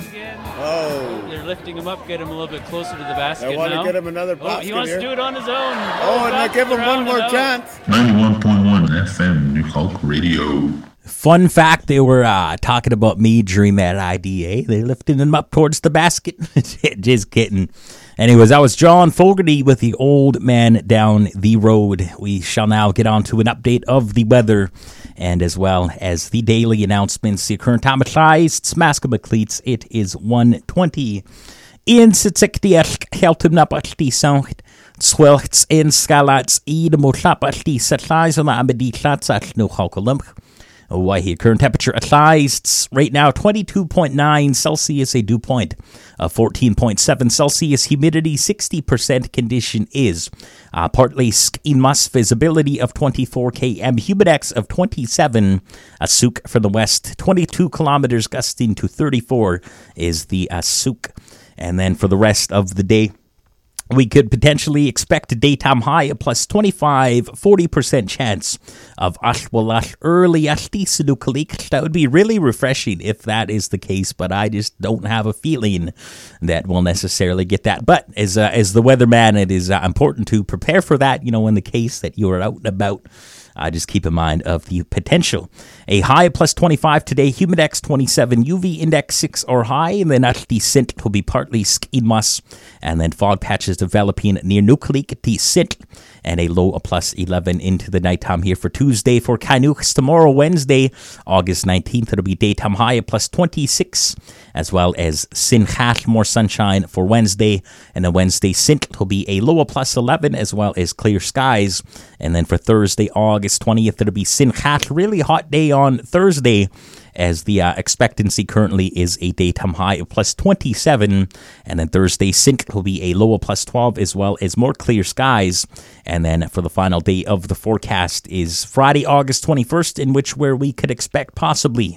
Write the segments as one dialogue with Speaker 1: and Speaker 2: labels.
Speaker 1: again.
Speaker 2: Oh.
Speaker 1: They're lifting him up, get him a little bit closer to the basket now.
Speaker 2: They want to get him another basket
Speaker 1: he wants
Speaker 2: here.
Speaker 1: to do it on his own.
Speaker 2: And they give him one more chance.
Speaker 3: 91.1 FM, New Hulk Radio.
Speaker 4: Fun fact, they were talking about me during that IDA. They're lifting him up towards the basket. Just kidding. Anyways, that was John Fogerty with the Old Man Down the Road. We shall now get on to an update of the weather and as well as the daily announcements. The current time of lights, Mascoma Cleats, it is 1:20. In Sitsikdiask, Heltum Napati Sound, Swelts in Scalats, Ed Motlapati Satlies on the Amadi Klatsat no Hokalump. Hawaii current temperature applies right now 22.9 Celsius, a dew point of 14.7 Celsius, humidity 60%, condition is partly skinmas, visibility of 24 km, humidex of 27, Asuk for the west, 22 kilometers gusting to 34 is the Asuk. And then for the rest of the day, we could potentially expect a daytime high of plus 25, 40% chance of ashwalash early ashtisidukalik. That would be really refreshing if that is the case, but I just don't have a feeling that we'll necessarily get that. But as the weatherman, it is important to prepare for that, in the case that you are out and about. Just keep in mind of the potential. A high of plus 25 today, humidex 27, UV index 6 or high, and then at the Sint will be partly skinmas, and then fog patches developing near Nukalik at the Sint, and a low of plus 11 into the nighttime here for Tuesday. For Kanuks tomorrow, Wednesday, August 19th, it'll be daytime high of plus 26, as well as Sinhat, more sunshine for Wednesday, and then Wednesday, Sint will be a low of plus 11, as well as clear skies, and then for Thursday, August 20th, it'll be Sinhat, really hot day on Thursday, as the expectancy currently is a daytime high of plus 27, and then Thursday, Sint will be a low of plus 12, as well as more clear skies, and then for the final day of the forecast is Friday, August 21st, where we could expect possibly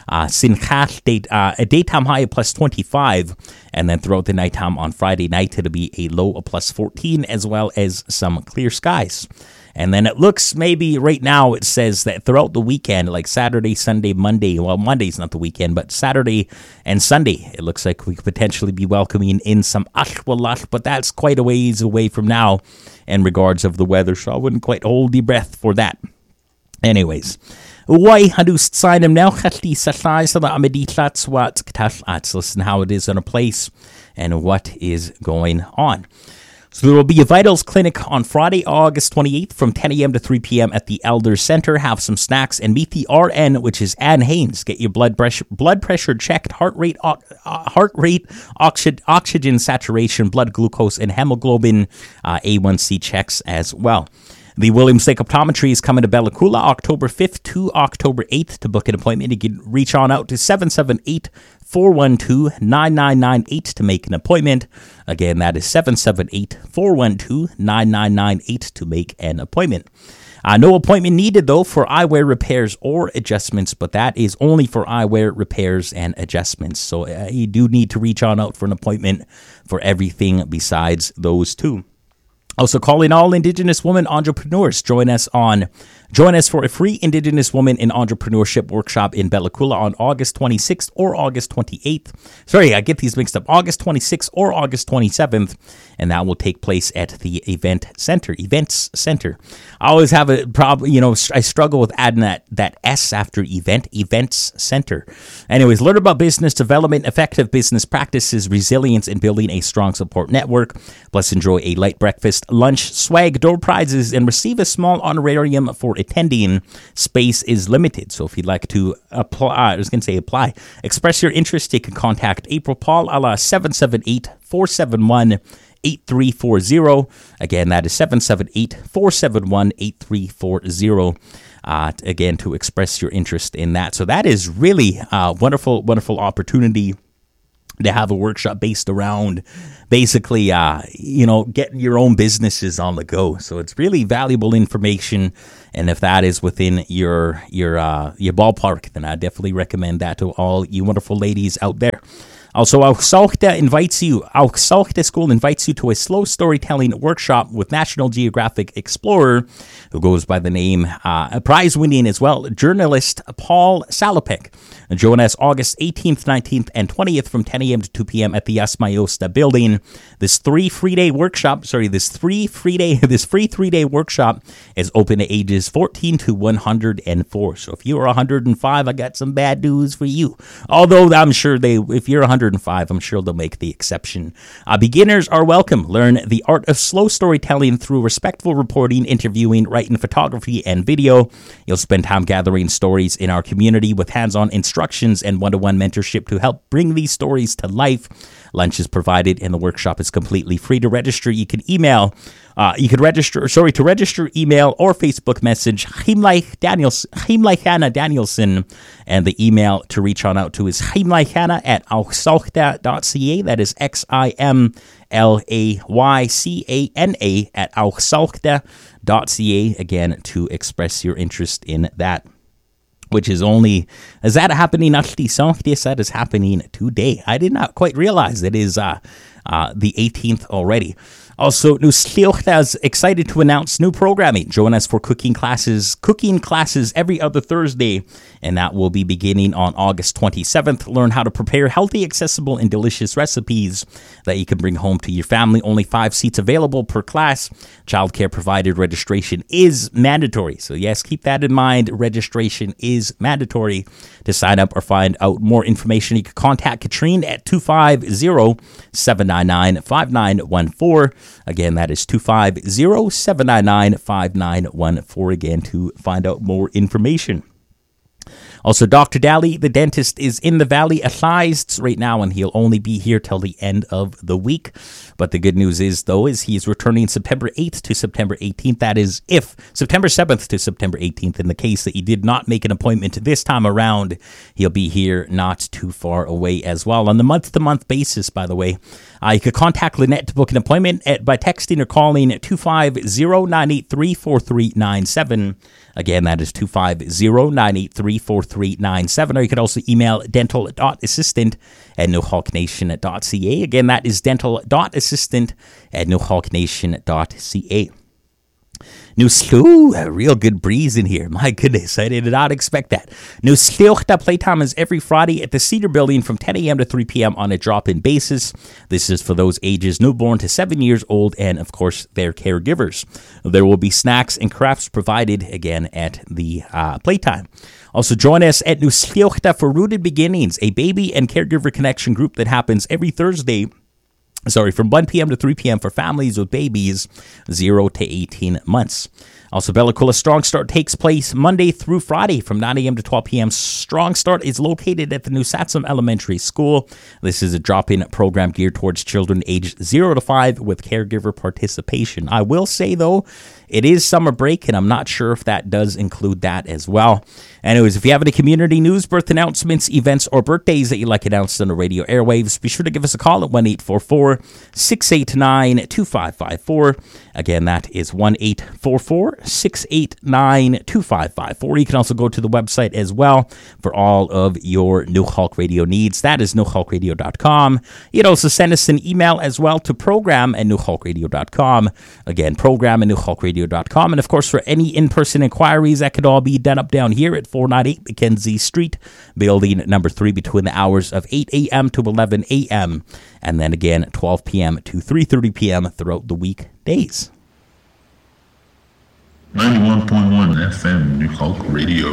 Speaker 4: Sinhat, a daytime high of plus 25, and then throughout the nighttime on Friday night, it'll be a low of plus 14, as well as some clear skies. And then it looks maybe right now it says that throughout the weekend, like Saturday, Sunday, Monday, well, Monday's not the weekend, but Saturday and Sunday, it looks like we could potentially be welcoming in some ashwalash, but that's quite a ways away from now in regards of the weather, so I wouldn't quite hold your breath for that. Anyways, why hadust sign him now? Let's listen how it is in a place and what is going on. So there will be a Vitals Clinic on Friday, August 28th from 10 a.m. to 3 p.m. at the Elder Center. Have some snacks and meet the RN, which is Ann Haynes. Get your blood pressure checked, heart rate, oxygen saturation, blood glucose, and hemoglobin A1C checks as well. The Williams Lake Optometry is coming to Bella Coola October 5th to October 8th. To book an appointment, you can reach on out to 778-412-9998 to make an appointment. Again, that is 778-412-9998 to make an appointment. No appointment needed, though, for eyewear repairs or adjustments, but that is only for eyewear repairs and adjustments. So you do need to reach on out for an appointment for everything besides those two. Also, calling all Indigenous women entrepreneurs. Join us for a free Indigenous Women in Entrepreneurship workshop in Bella Coola on August 26th or August 28th. Sorry, I get these mixed up. August 26th or August 27th, and that will take place at the Events Center. I always have a problem, I struggle with adding that S after Events Center. Anyways, learn about business development, effective business practices, resilience, and building a strong support network. Plus, enjoy a light breakfast, lunch, swag, door prizes, and receive a small honorarium for attending. Space is limited, so if you'd like to apply, express your interest, you can contact April Paul a la 778-471-8340. Again, that is 778-471-8340. Again, to express your interest in that. So that is really a wonderful opportunity to have a workshop based around basically, getting your own businesses on the go. So it's really valuable information. And if that is within your ballpark, then I definitely recommend that to all you wonderful ladies out there. Also, Auxalchte School invites you to a slow storytelling workshop with National Geographic explorer, who goes by the name, prize-winning as well, journalist Paul Salopek. Join us August 18th, 19th, and 20th from 10 a.m. to 2 p.m. at the Asmayosta building. This free three-day workshop is open to ages 14 to 104. So if you're 105, I got some bad news for you. Although I'm sure if you're 105, I'm sure they'll make the exception. Beginners are welcome. Learn the art of slow storytelling through respectful reporting, interviewing, writing, photography, and video. You'll spend time gathering stories in our community with hands-on instructions and one-to-one mentorship to help bring these stories to life. Lunch is provided, and the workshop is completely free. To register, you can register, email or Facebook message Heimleichana Danielson, and the email to reach on out to is heimleichana@auxalchte.ca. That is XIMLAYCANA at auxalchte.ca. Again, to express your interest in that. Which is that happening that is happening today. I did not quite realize it is the 18th already. Also, Nusliochta is excited to announce new programming. Join us for cooking classes every other Thursday, and that will be beginning on August 27th. Learn how to prepare healthy, accessible, and delicious recipes that you can bring home to your family. Only 5 seats available per class. Childcare provided. Registration is mandatory. So yes, keep that in mind. Registration is mandatory. To sign up or find out more information, you can contact Katrine at 250-799-5914. Again, that is 250-799-5914, again, to find out more information. Also, Dr. Daly, the dentist, is in the Valley Assize right now, and he'll only be here till the end of the week. But the good news is he's returning September 8th to September 18th. That is, if September 7th to September 18th. In the case that he did not make an appointment this time around, he'll be here not too far away as well. On the month-to-month basis, by the way, you could contact Lynette to book an appointment by texting or calling 250-983-4397. Again, that is 250-983-4397. Or you could also email dental.assistant@nohawknation.ca. Again, that is dental.assistant@nohawknation.ca. New Slew, a real good breeze in here. My goodness, I did not expect that. New Sleuchta playtime is every Friday at the Cedar Building from 10 a.m. to 3 p.m. on a drop-in basis. This is for those ages newborn to 7 years old and, of course, their caregivers. There will be snacks and crafts provided, again, at the playtime. Also, join us at New Sleuchta for Rooted Beginnings, a baby and caregiver connection group that happens every Thursday from 1 p.m. to 3 p.m. for families with babies 0 to 18 months. Also, Bella Coola Strong Start takes place Monday through Friday from 9 a.m. to 12 p.m. Strong Start is located at the New Satsum Elementary School. This is a drop-in program geared towards children aged 0 to 5 with caregiver participation. I will say, though, it is summer break, and I'm not sure if that does include that as well. Anyways, if you have any community news, birth announcements, events, or birthdays that you'd like announced on the radio airwaves, be sure to give us a call at 1-844-689-2554. Again, that is 1-844-689-2554. You can also go to the website as well for all of your New Hulk Radio needs. That is newhulkradio.com. You can also send us an email as well to program@newhulkradio.com. Again, program@newhulkradio.com. And of course, for any in-person inquiries, that could all be done up down here at 498 Mackenzie Street, building number 3, between the hours of 8 a.m. to 11 a.m. and then again 12 p.m. to 3:30 p.m. throughout the weekdays.
Speaker 3: 91.1 FM New Hulk Radio.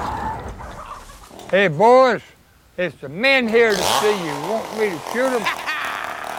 Speaker 5: Hey boys, it's the men here to see you. Want me to shoot them?